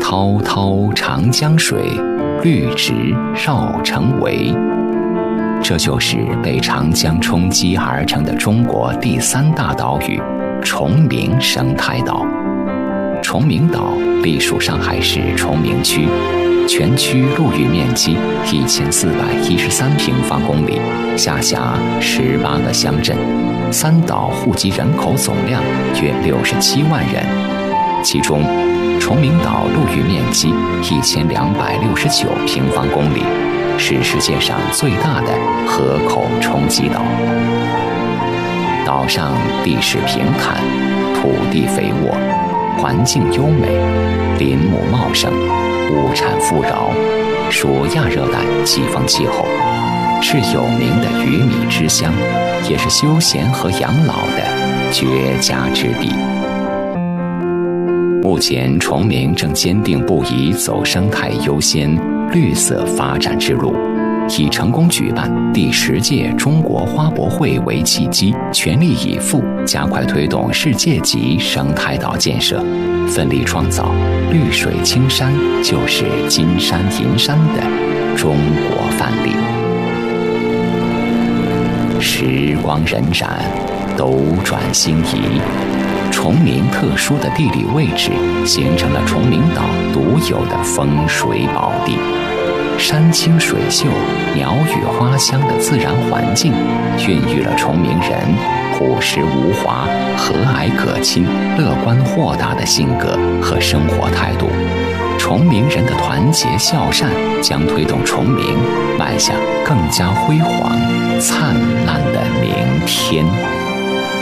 滔滔长江水，绿植绕城围。这就是被长江冲击而成的中国第3大岛屿——崇明生态岛。崇明岛隶属上海市崇明区，全区陆域面积1413平方公里，下辖18个乡镇，3岛户籍人口总量约67万人。其中，崇明岛陆域面积1269平方公里，是世界上最大的河口冲积岛。岛上地势平坦，土地肥沃，环境优美，林木茂盛，物产富饶，属亚热带季风气候，是有名的鱼米之乡，也是休闲和养老的绝佳之地。目前，崇明正坚定不移走生态优先、绿色发展之路，以成功举办第10届中国花博会为契机，全力以赴加快推动世界级生态岛建设，奋力创造绿水青山就是金山银山的中国范例。时光荏苒，斗转星移，崇明特殊的地理位置形成了崇明岛独有的风水宝地。山清水秀、鸟语花香的自然环境，孕育了崇明人朴实无华、和蔼可亲、乐观豁达的性格和生活态度。崇明人的团结孝善，将推动崇明迈向更加辉煌、灿烂的明天。